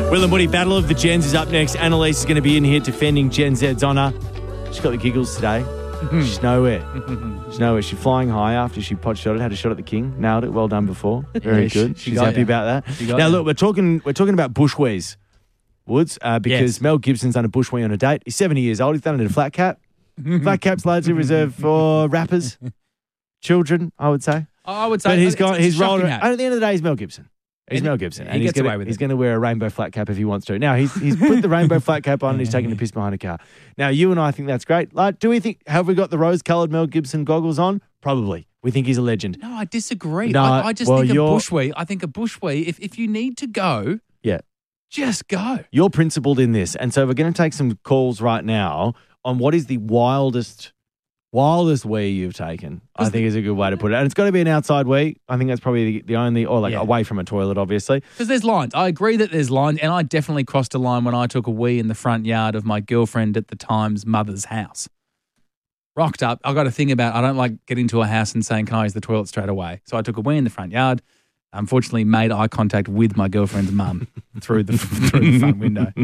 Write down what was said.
Will and Woody, Battle of the Gens is up next. Annalise is going to be in here defending Gen Z's honour. She's got the giggles today. She's nowhere. She's flying high after she pot shotted, had a shot at the king, nailed it. Well done before. Very good. She's happy about that. Now, look, we're talking about bushwees, Woods, because Mel Gibson's done a bushwee on a date. He's 70 years old. He's done it in a flat cap. Flat cap's largely reserved for rappers, children, I would say. I would say. But he's rolling. At the end of the day, he's Mel Gibson. He's Mel Gibson. He gets away with it. He's going to wear a rainbow flat cap if he wants to. Now, he's put the rainbow flat cap on and he's taking the piss behind a car. Now, you and I think that's great. Like, have we got the rose-coloured Mel Gibson goggles on? Probably. We think he's a legend. No, I disagree. No, I just think a bushwee. I think a bushwee, if you need to go, just go. You're principled in this. And so we're going to take some calls right now on what is the wildest wee you've taken, I think is a good way to put it. And it's got to be an outside wee. I think that's probably the only, or away from a toilet, obviously. Because there's lines. I agree that there's lines, and I definitely crossed a line when I took a wee in the front yard of my girlfriend at the time's mother's house. Rocked up. I got a thing about I don't like getting to a house and saying, can I use the toilet straight away? So I took a wee in the front yard. Unfortunately, made eye contact with my girlfriend's mum through the front window.